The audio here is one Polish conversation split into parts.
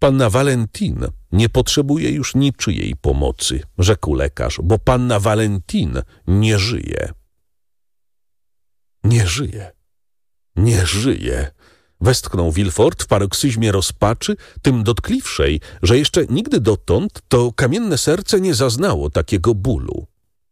Panna Valentin nie potrzebuje już niczyjej pomocy, rzekł lekarz, bo panna Valentin nie żyje. Nie żyje. Nie żyje. Westchnął Villefort w paroksyzmie rozpaczy, tym dotkliwszej, że jeszcze nigdy dotąd to kamienne serce nie zaznało takiego bólu.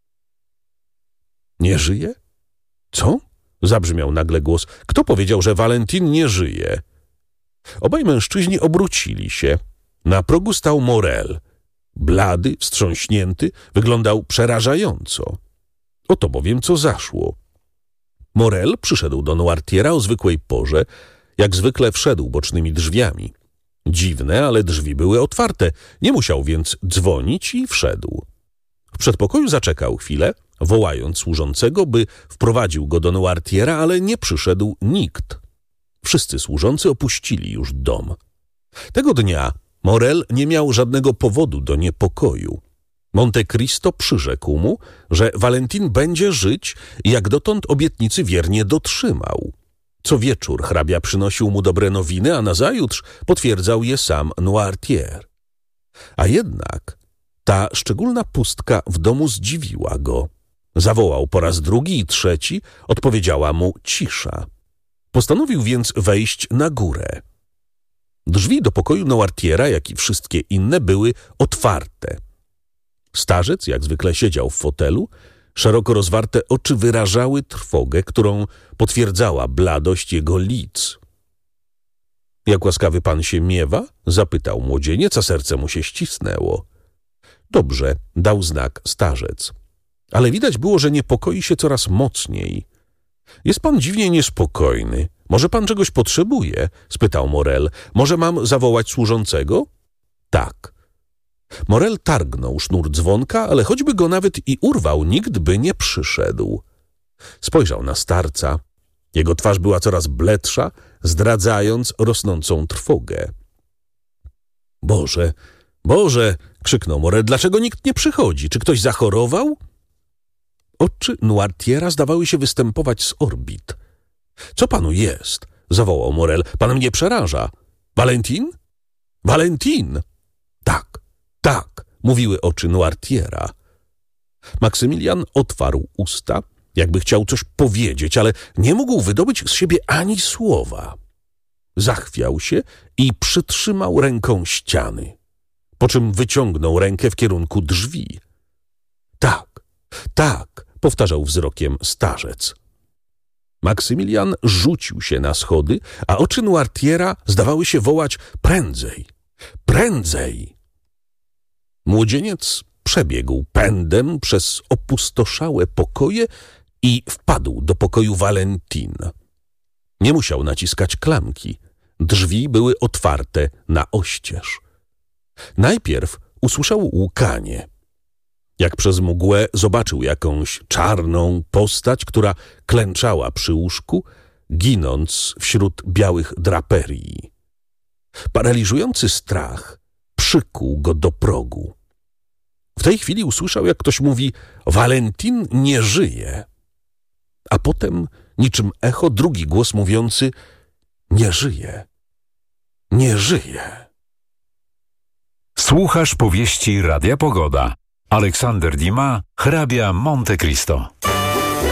Nie żyje? Co? Zabrzmiał nagle głos. Kto powiedział, że Valentin nie żyje? Obaj mężczyźni obrócili się. Na progu stał Morel. Blady, wstrząśnięty, wyglądał przerażająco. Oto bowiem co zaszło. Morel przyszedł do Noirtiera o zwykłej porze, jak zwykle wszedł bocznymi drzwiami. Dziwne, ale drzwi były otwarte, nie musiał więc dzwonić i wszedł. W przedpokoju zaczekał chwilę, wołając służącego, by wprowadził go do Noirtiera, ale nie przyszedł nikt. Wszyscy służący opuścili już dom. Tego dnia Morel nie miał żadnego powodu do niepokoju. Monte Cristo przyrzekł mu, że Valentin będzie żyć i jak dotąd obietnicy wiernie dotrzymał. Co wieczór hrabia przynosił mu dobre nowiny, a nazajutrz potwierdzał je sam Noirtier. A jednak ta szczególna pustka w domu zdziwiła go. Zawołał po raz drugi i trzeci, odpowiedziała mu cisza. Postanowił więc wejść na górę. Drzwi do pokoju Noirtiera, jak i wszystkie inne, były otwarte. Starzec, jak zwykle, siedział w fotelu. Szeroko rozwarte oczy wyrażały trwogę, którą potwierdzała bladość jego lic. — Jak łaskawy pan się miewa? — zapytał młodzieniec, a serce mu się ścisnęło. — Dobrze — dał znak starzec. Ale widać było, że niepokoi się coraz mocniej. — Jest pan dziwnie niespokojny. Może pan czegoś potrzebuje? — spytał Morel. — Może mam zawołać służącego? — Tak. Morel targnął sznur dzwonka, ale choćby go nawet i urwał, nikt by nie przyszedł. Spojrzał na starca. Jego twarz była coraz bledsza, zdradzając rosnącą trwogę. — Boże, Boże! — krzyknął Morel. — Dlaczego nikt nie przychodzi? Czy ktoś zachorował? Oczy Noirtiera zdawały się występować z orbit. — Co panu jest? — zawołał Morel. — Pan mnie przeraża. — Valentin? — Valentin! — Tak. Tak, mówiły oczy Noirtiera. Maksymilian otwarł usta, jakby chciał coś powiedzieć, ale nie mógł wydobyć z siebie ani słowa. Zachwiał się i przytrzymał ręką ściany, po czym wyciągnął rękę w kierunku drzwi. Tak, tak, powtarzał wzrokiem starzec. Maksymilian rzucił się na schody, a oczy Noirtiera zdawały się wołać prędzej, prędzej. Młodzieniec przebiegł pędem przez opustoszałe pokoje i wpadł do pokoju Valentin. Nie musiał naciskać klamki. Drzwi były otwarte na oścież. Najpierw usłyszał łkanie. Jak przez mgłę zobaczył jakąś czarną postać, która klęczała przy łóżku, ginąc wśród białych draperii. Paraliżujący strach przykuł go do progu. W tej chwili usłyszał, jak ktoś mówi: Valentin nie żyje. A potem, niczym echo, drugi głos mówiący: nie żyje. Nie żyje. Słuchasz powieści Radia Pogoda. Aleksander Dumas, hrabia Monte Cristo.